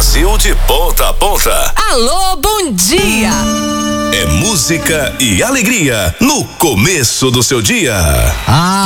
Brasil de ponta a ponta. Alô, bom dia! É música e alegria no começo do seu dia.